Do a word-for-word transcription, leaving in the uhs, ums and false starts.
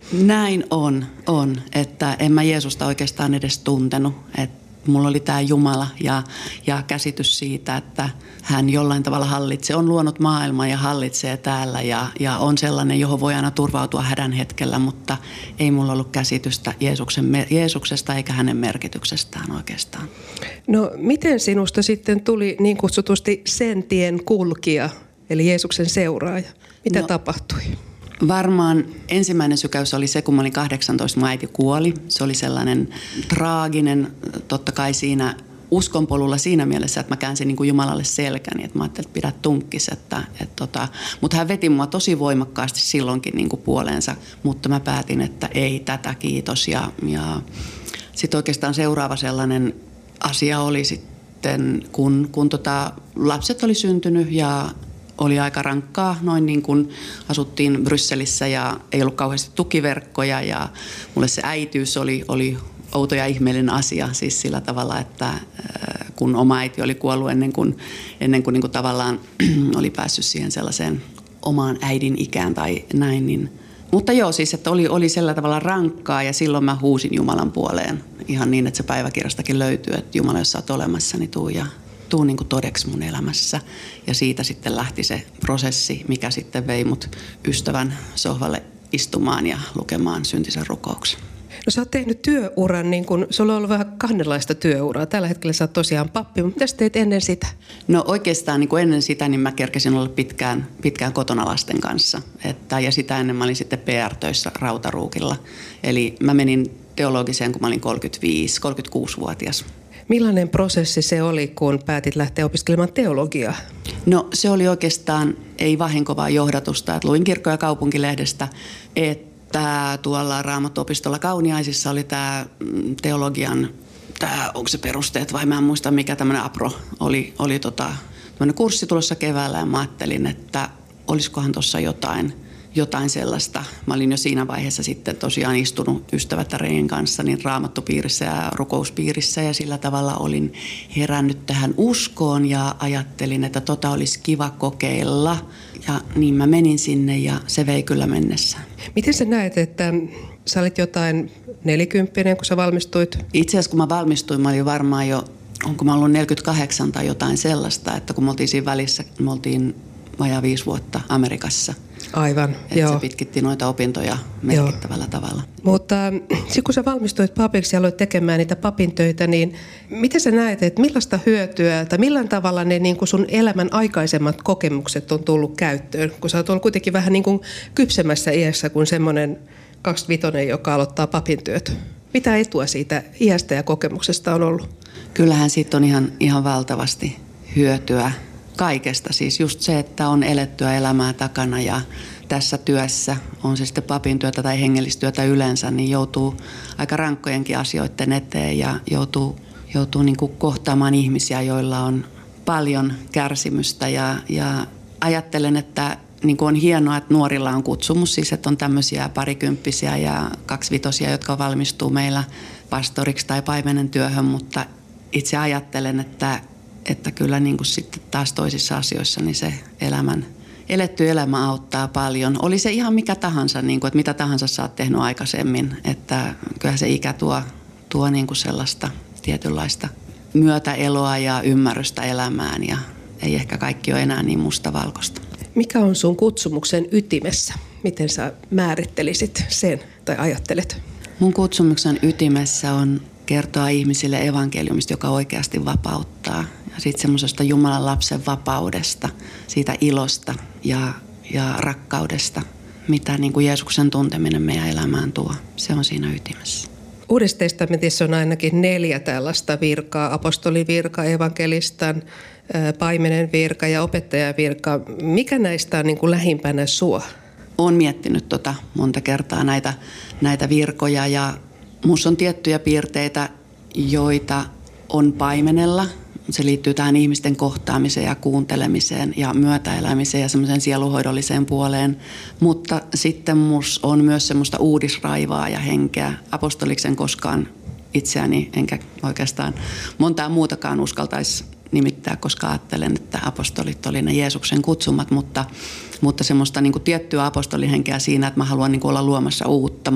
Näin on, on, että en mä Jeesusta oikeastaan edes tuntenut. Että mulla oli tämä Jumala ja, ja käsitys siitä, että hän jollain tavalla hallitsee, on luonut maailmaa ja hallitsee täällä ja, ja on sellainen, johon voi aina turvautua hädän hetkellä, mutta ei mulla ollut käsitystä Jeesuksen, Jeesuksesta eikä hänen merkityksestään oikeastaan. No miten sinusta sitten tuli niin kutsutusti sen tien kulkija, eli Jeesuksen seuraaja? Mitä no, tapahtui? Varmaan ensimmäinen sykäys oli se, kun mä olin kahdeksantoista, mun äiti kuoli. Se oli sellainen traaginen, totta kai siinä uskonpolulla siinä mielessä, että mä käänsin niin kuin Jumalalle selkäni, että mä ajattelin, että pidä tunkkis. Että, että tota, mutta hän veti mua tosi voimakkaasti silloinkin niin kuin puoleensa, mutta mä päätin, että ei tätä, kiitos. Ja, ja sitten oikeastaan seuraava sellainen asia oli sitten, kun, kun tota, lapset oli syntynyt ja oli aika rankkaa, noin niin kuin asuttiin Brysselissä ja ei ollut kauheasti tukiverkkoja ja mulle se äitiys oli, oli outo ja ihmeellinen asia siis sillä tavalla, että kun oma äiti oli kuollut ennen kuin, ennen kuin, niin kuin tavallaan oli päässyt siihen sellaiseen omaan äidin ikään tai näin, niin mutta joo, siis että oli, oli sillä tavalla rankkaa ja silloin mä huusin Jumalan puoleen ihan niin, että se päiväkirjastakin löytyy, että Jumala, jos sä oot olemassa, niin tuu ja tuu niin kuin todeksi mun elämässä. Ja siitä sitten lähti se prosessi, mikä sitten vei mut ystävän sohvalle istumaan ja lukemaan syntisen rukouksen. No sä oot tehnyt työuran, niin kun sulla on ollut vähän kahdenlaista työuraa. Tällä hetkellä sä oot tosiaan pappi, mutta mitä sä teit ennen sitä? No oikeastaan niin kuin ennen sitä, niin mä kerkesin olla pitkään, pitkään kotona lasten kanssa. Että, ja sitä ennen mä olin sitten P R-töissä Rautaruukilla. Eli mä menin teologiseen, kun mä olin kolmekymmentäviisi kolmekymmentäkuusi-vuotias. Millainen prosessi se oli, kun päätit lähteä opiskelemaan teologiaa? No se oli oikeastaan ei vahinko, vaan johdatusta. Että luin Kirkko- ja kaupunkilehdestä, että tuolla Raamattuopistolla Kauniaisissa oli tämä teologian, tämä, onko se perusteet vai mä en muista mikä tämmöinen apro oli, oli tota, tämmöinen kurssi tulossa keväällä ja mä ajattelin, että olisikohan tuossa jotain. Jotain sellaista. Mä olin jo siinä vaiheessa sitten tosiaan istunut ystävättärien kanssa niin raamattupiirissä ja rukouspiirissä ja sillä tavalla olin herännyt tähän uskoon ja ajattelin, että tota olisi kiva kokeilla. Ja niin mä menin sinne ja se vei kyllä mennessään. Miten sä näet, että sä olit jotain nelikymppinen, kun sä valmistuit? Itse asiassa kun mä valmistuin, mä olin varmaan jo, onko mä ollut neljäkymmentäkahdeksan tai jotain sellaista, että kun me oltiin siinä välissä, me oltiin vajaa viisi vuotta Amerikassa. Aivan, että joo. Se pitkitti noita opintoja merkittävällä joo. tavalla. Mutta sitten kun sä valmistuit papiksi ja aloit tekemään niitä papin töitä, niin miten sä näet, että millaista hyötyä tai millään tavalla ne niin kuin sun elämän aikaisemmat kokemukset on tullut käyttöön? Kun sä oot ollut kuitenkin vähän niin kuin kypsemmässä iässä kuin semmoinen kaksikymmentäviisi, joka aloittaa papin työt. Mitä etua siitä iästä ja kokemuksesta on ollut? Kyllähän siitä on ihan, ihan valtavasti hyötyä. Kaikesta, siis just se, että on elettyä elämää takana ja tässä työssä, on se sitten papin työtä tai hengellistyötä yleensä, niin joutuu aika rankkojenkin asioiden eteen ja joutuu, joutuu niin kuin kohtaamaan ihmisiä, joilla on paljon kärsimystä ja, ja ajattelen, että niin kuin on hienoa, että nuorilla on kutsumus, siis että on tämmöisiä parikymppisiä ja kaksivitosia, jotka valmistuu meillä pastoriksi tai paimenen työhön, mutta itse ajattelen, että Että kyllä niin kuin sitten taas toisissa asioissa niin se elämän, eletty elämä auttaa paljon. Oli se ihan mikä tahansa, niin kuin, että mitä tahansa sä oot tehnyt aikaisemmin. Että kyllähän se ikä tuo, tuo niin kuin sellaista tietynlaista myötäeloa ja ymmärrystä elämään. Ja ei ehkä kaikki ole enää niin mustavalkoista. Mikä on sun kutsumuksen ytimessä? Miten sä määrittelisit sen tai ajattelet? Mun kutsumuksen ytimessä on kertoa ihmisille evankeliumista, joka oikeasti vapauttaa. Ja sitten semmoisesta Jumalan lapsen vapaudesta, siitä ilosta ja, ja rakkaudesta, mitä niin kuin Jeesuksen tunteminen meidän elämään tuo. Se on siinä ytimessä. Uudessa testamentissa on ainakin neljä tällaista virkaa. Apostolivirka, evankelistan, paimenen virka ja opettajan virka. Mikä näistä on niin kuin lähimpänä sua? Olen miettinyt tota monta kertaa näitä, näitä virkoja ja minussa on tiettyjä piirteitä, joita on paimenella. Se liittyy tähän ihmisten kohtaamiseen ja kuuntelemiseen ja myötäelämiseen ja semmoiseen sieluhoidolliseen puoleen. Mutta sitten minussa on myös semmoista uudisraivaa ja henkeä. Apostoliksen koskaan itseäni, enkä oikeastaan montaa muutakaan uskaltaisi nimittää, koska ajattelen, että apostolit oli ne Jeesuksen kutsumat, mutta, mutta semmoista niin kuin tiettyä apostolihenkeä siinä, että mä haluan niin kuin olla luomassa uutta.